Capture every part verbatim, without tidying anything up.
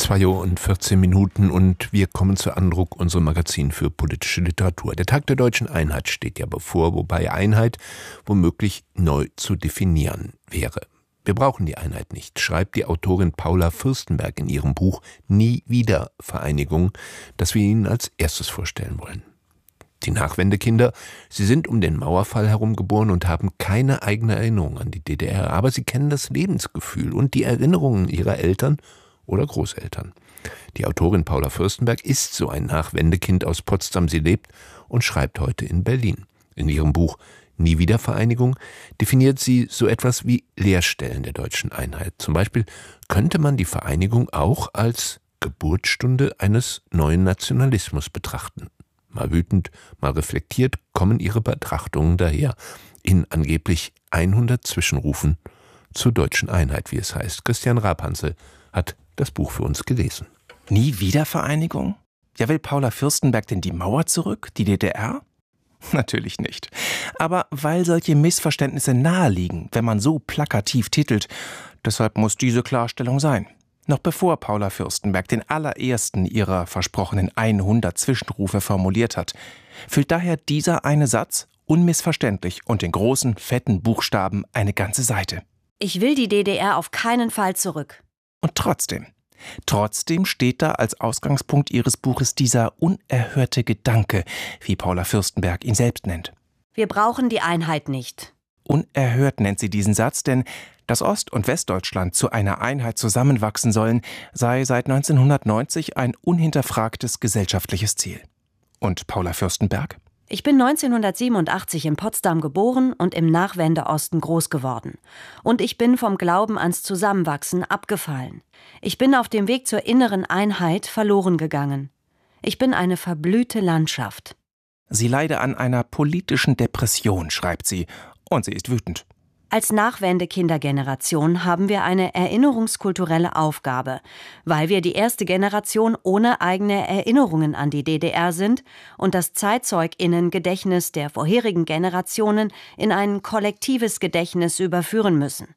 zwei Uhr und vierzehn Minuten und wir kommen zu Andruck, unserem Magazin für politische Literatur. Der Tag der deutschen Einheit steht ja bevor, wobei Einheit womöglich neu zu definieren wäre. Wir brauchen die Einheit nicht, schreibt die Autorin Paula Fürstenberg in ihrem Buch Nie wieder Vereinigung, das wir Ihnen als erstes vorstellen wollen. Die Nachwendekinder, sie sind um den Mauerfall herum geboren und haben keine eigene Erinnerung an die D D R, aber sie kennen das Lebensgefühl und die Erinnerungen ihrer Eltern oder Großeltern. Die Autorin Paula Fürstenberg ist so ein Nachwendekind aus Potsdam. Sie lebt und schreibt heute in Berlin. In ihrem Buch Nie wieder Vereinigung definiert sie so etwas wie Leerstellen der deutschen Einheit. Zum Beispiel könnte man die Vereinigung auch als Geburtsstunde eines neuen Nationalismus betrachten. Mal wütend, mal reflektiert kommen ihre Betrachtungen daher. In angeblich hundert Zwischenrufen zur deutschen Einheit, wie es heißt. Christian Rapansel hat das Buch für uns gelesen. Nie wieder Vereinigung? Ja, will Paula Fürstenberg denn die Mauer zurück, die D D R? Natürlich nicht. Aber weil solche Missverständnisse naheliegen, wenn man so plakativ titelt, deshalb muss diese Klarstellung sein. Noch bevor Paula Fürstenberg den allerersten ihrer versprochenen hundert Zwischenrufe formuliert hat, füllt daher dieser eine Satz unmissverständlich und in großen, fetten Buchstaben eine ganze Seite. Ich will die D D R auf keinen Fall zurück. Und trotzdem, trotzdem steht da als Ausgangspunkt ihres Buches dieser unerhörte Gedanke, wie Paula Fürstenberg ihn selbst nennt. Wir brauchen die Einheit nicht. Unerhört nennt sie diesen Satz, denn dass Ost- und Westdeutschland zu einer Einheit zusammenwachsen sollen, sei seit neunzehnhundertneunzig ein unhinterfragtes gesellschaftliches Ziel. Und Paula Fürstenberg? Ich bin neunzehnhundertsiebenundachtzig in Potsdam geboren und im Nachwendeosten groß geworden. Und ich bin vom Glauben ans Zusammenwachsen abgefallen. Ich bin auf dem Weg zur inneren Einheit verloren gegangen. Ich bin eine verblühte Landschaft. Sie leide an einer politischen Depression, schreibt sie, und sie ist wütend. Als Nachwendekindergeneration haben wir eine erinnerungskulturelle Aufgabe, weil wir die erste Generation ohne eigene Erinnerungen an die D D R sind und das ZeitzeugInnen-Gedächtnis der vorherigen Generationen in ein kollektives Gedächtnis überführen müssen.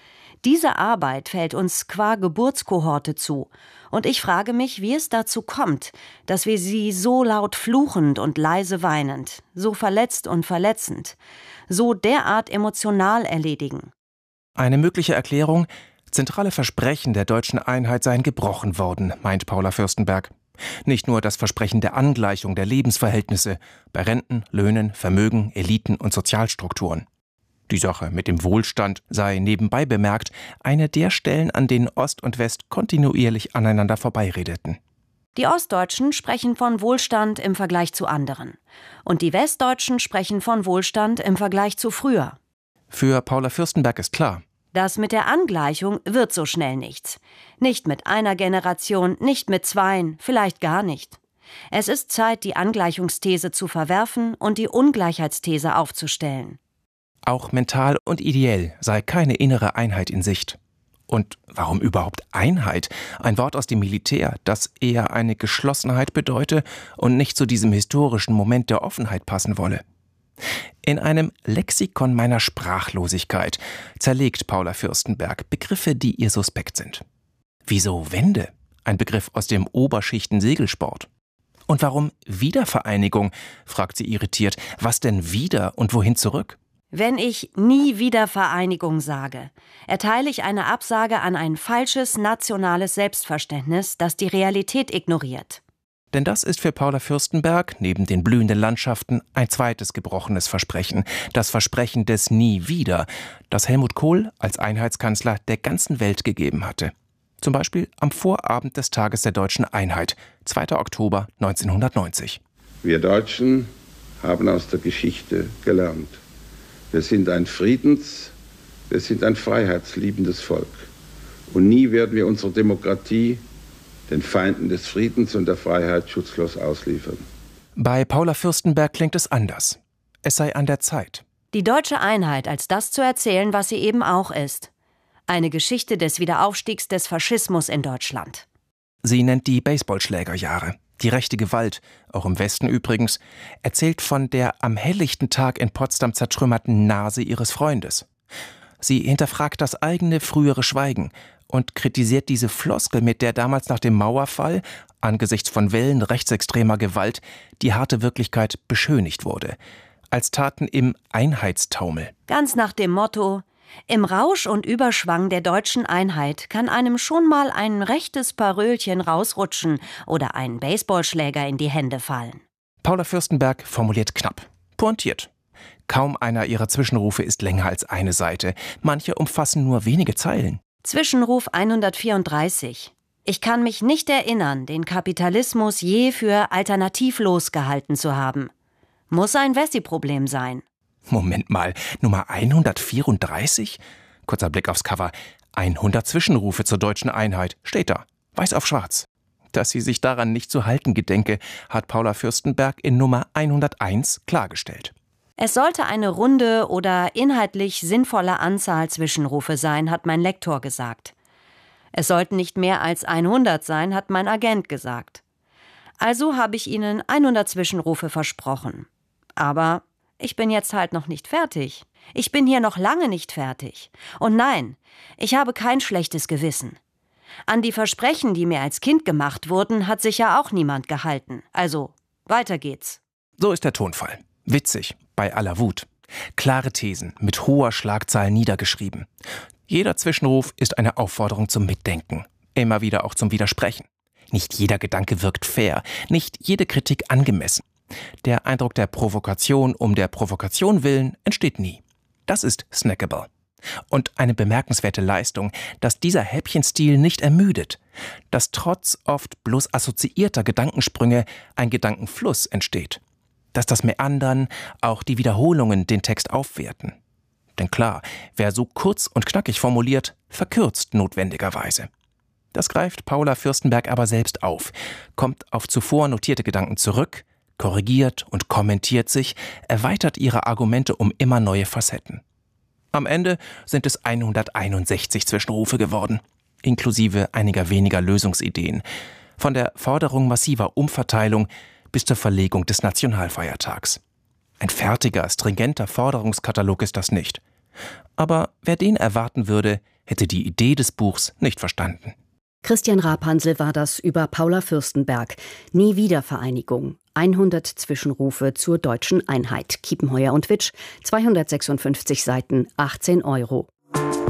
Diese Arbeit fällt uns qua Geburtskohorte zu. Und ich frage mich, wie es dazu kommt, dass wir sie so laut fluchend und leise weinend, so verletzt und verletzend, so derart emotional erledigen. Eine mögliche Erklärung: zentrale Versprechen der deutschen Einheit seien gebrochen worden, meint Paula Fürstenberg. Nicht nur das Versprechen der Angleichung der Lebensverhältnisse bei Renten, Löhnen, Vermögen, Eliten und Sozialstrukturen. Die Sache mit dem Wohlstand sei nebenbei bemerkt eine der Stellen, an denen Ost und West kontinuierlich aneinander vorbeiredeten. Die Ostdeutschen sprechen von Wohlstand im Vergleich zu anderen. Und die Westdeutschen sprechen von Wohlstand im Vergleich zu früher. Für Paula Fürstenberg ist klar: Das mit der Angleichung wird so schnell nichts. Nicht mit einer Generation, nicht mit zweien, vielleicht gar nicht. Es ist Zeit, die Angleichungsthese zu verwerfen und die Ungleichheitsthese aufzustellen. Auch mental und ideell sei keine innere Einheit in Sicht. Und warum überhaupt Einheit? Ein Wort aus dem Militär, das eher eine Geschlossenheit bedeute und nicht zu diesem historischen Moment der Offenheit passen wolle. In einem Lexikon meiner Sprachlosigkeit zerlegt Paula Fürstenberg Begriffe, die ihr suspekt sind. Wieso Wende? Ein Begriff aus dem Oberschichten-Segelsport. Und warum Wiedervereinigung? Fragt sie irritiert. Was denn wieder und wohin zurück? Wenn ich nie wieder Vereinigung sage, erteile ich eine Absage an ein falsches nationales Selbstverständnis, das die Realität ignoriert. Denn das ist für Paula Fürstenberg neben den blühenden Landschaften ein zweites gebrochenes Versprechen. Das Versprechen des Nie wieder, das Helmut Kohl als Einheitskanzler der ganzen Welt gegeben hatte. Zum Beispiel am Vorabend des Tages der deutschen Einheit, zweiter Oktober neunzehnhundertneunzig. Wir Deutschen haben aus der Geschichte gelernt. Wir sind ein Friedens-, wir sind ein freiheitsliebendes Volk. Und nie werden wir unsere Demokratie den Feinden des Friedens und der Freiheit schutzlos ausliefern. Bei Paula Fürstenberg klingt es anders. Es sei an der Zeit. Die deutsche Einheit als das zu erzählen, was sie eben auch ist. Eine Geschichte des Wiederaufstiegs des Faschismus in Deutschland. Sie nennt die Baseballschlägerjahre. Die rechte Gewalt, auch im Westen übrigens, erzählt von der am helllichten Tag in Potsdam zertrümmerten Nase ihres Freundes. Sie hinterfragt das eigene frühere Schweigen und kritisiert diese Floskel, mit der damals nach dem Mauerfall, angesichts von Wellen rechtsextremer Gewalt, die harte Wirklichkeit beschönigt wurde. Als Taten im Einheitstaumel. Ganz nach dem Motto: Im Rausch und Überschwang der deutschen Einheit kann einem schon mal ein rechtes Parölchen rausrutschen oder ein Baseballschläger in die Hände fallen. Paula Fürstenberg formuliert knapp, pointiert. Kaum einer ihrer Zwischenrufe ist länger als eine Seite. Manche umfassen nur wenige Zeilen. Zwischenruf hundertvierunddreißig. Ich kann mich nicht erinnern, den Kapitalismus je für alternativlos gehalten zu haben. Muss ein Wessi-Problem sein. Moment mal, Nummer hundertvierunddreißig? Kurzer Blick aufs Cover. hundert Zwischenrufe zur deutschen Einheit, steht da, weiß auf schwarz. Dass sie sich daran nicht zu halten gedenke, hat Paula Fürstenberg in Nummer hunderteins klargestellt. Es sollte eine runde oder inhaltlich sinnvolle Anzahl Zwischenrufe sein, hat mein Lektor gesagt. Es sollten nicht mehr als hundert sein, hat mein Agent gesagt. Also habe ich ihnen hundert Zwischenrufe versprochen. Aber ich bin jetzt halt noch nicht fertig. Ich bin hier noch lange nicht fertig. Und nein, ich habe kein schlechtes Gewissen. An die Versprechen, die mir als Kind gemacht wurden, hat sich ja auch niemand gehalten. Also, weiter geht's. So ist der Tonfall. Witzig, bei aller Wut. Klare Thesen, mit hoher Schlagzahl niedergeschrieben. Jeder Zwischenruf ist eine Aufforderung zum Mitdenken. Immer wieder auch zum Widersprechen. Nicht jeder Gedanke wirkt fair, nicht jede Kritik angemessen. Der Eindruck der Provokation um der Provokation willen entsteht nie. Das ist snackable. Und eine bemerkenswerte Leistung, dass dieser Häppchenstil nicht ermüdet, dass trotz oft bloß assoziierter Gedankensprünge ein Gedankenfluss entsteht, dass das Meandern, auch die Wiederholungen den Text aufwerten. Denn klar, wer so kurz und knackig formuliert, verkürzt notwendigerweise. Das greift Paula Fürstenberg aber selbst auf, kommt auf zuvor notierte Gedanken zurück, korrigiert und kommentiert sich, erweitert ihre Argumente um immer neue Facetten. Am Ende sind es hunderteinundsechzig Zwischenrufe geworden, inklusive einiger weniger Lösungsideen. Von der Forderung massiver Umverteilung bis zur Verlegung des Nationalfeiertags. Ein fertiger, stringenter Forderungskatalog ist das nicht. Aber wer den erwarten würde, hätte die Idee des Buchs nicht verstanden. Christian Rapansel war das über Paula Fürstenberg. Nie wieder Vereinigung. hundert Zwischenrufe zur deutschen Einheit. Kiepenheuer und Witsch, zweihundertsechsundfünfzig Seiten, achtzehn Euro.